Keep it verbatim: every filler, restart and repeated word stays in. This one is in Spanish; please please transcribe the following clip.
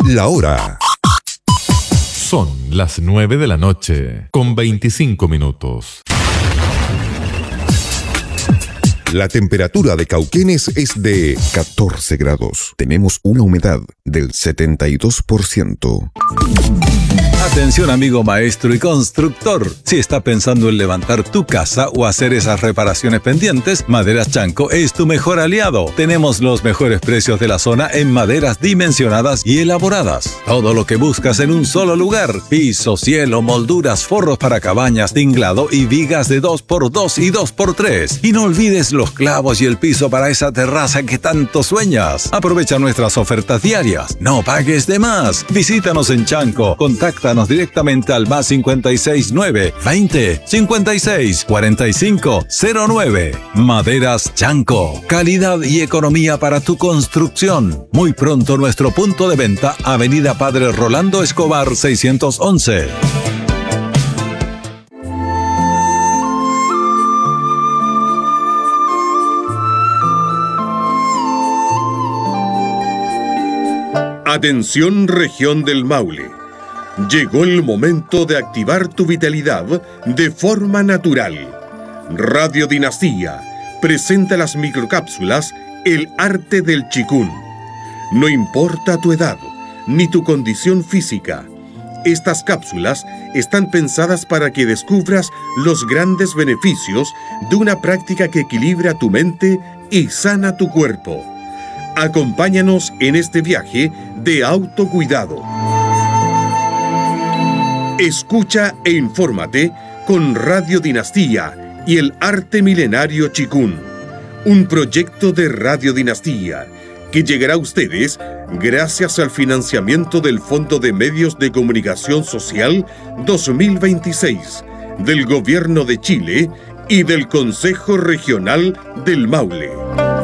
La hora. Son las nueve de la noche, con veinticinco minutos. La temperatura de Cauquenes es de catorce grados. Tenemos una humedad del setenta y dos por ciento. Atención amigo maestro y constructor, si está pensando en levantar tu casa o hacer esas reparaciones pendientes, Maderas Chanco es tu mejor aliado. Tenemos los mejores precios de la zona en maderas dimensionadas y elaboradas. Todo lo que buscas en un solo lugar: piso, cielo, molduras, forros para cabañas, tinglado y vigas de dos por dos y dos por tres. Y no olvides los clavos y el piso para esa terraza que tanto sueñas. Aprovecha nuestras ofertas diarias. No pagues de más. Visítanos en Chanco. Contáctanos directamente al más cincuenta y seis nueve veinte cincuenta y seis cuarenta y cinco cero nueve. Maderas Chanco. Calidad y economía para tu construcción. Muy pronto nuestro punto de venta, Avenida Padre Rolando Escobar seiscientos once. Atención región del Maule. Llegó el momento de activar tu vitalidad de forma natural. Radio Dinastía presenta las microcápsulas El Arte del Chikún. No importa tu edad ni tu condición física, estas cápsulas están pensadas para que descubras los grandes beneficios de una práctica que equilibra tu mente y sana tu cuerpo. Acompáñanos en este viaje de autocuidado. Escucha e infórmate con Radio Dinastía y el Arte Milenario Chikún, un proyecto de Radio Dinastía que llegará a ustedes gracias al financiamiento del Fondo de Medios de Comunicación Social dos mil veintiséis, del Gobierno de Chile y del Consejo Regional del Maule.